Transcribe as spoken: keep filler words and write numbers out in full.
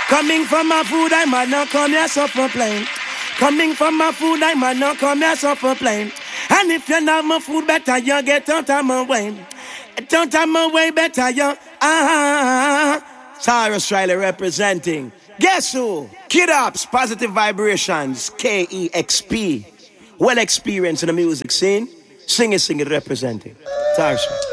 Coming from my food, I might not come here suffer plain. Coming from my food, I might not come here suffer plain. And if you not my food, better you get out of my way. Out of my way, better you. Ah, Cyrus Riley representing. Guess who? Kid Ups, Positive Vibrations, K E X P. Well experienced in the music scene. Sing it, sing it, representing. Cyrus.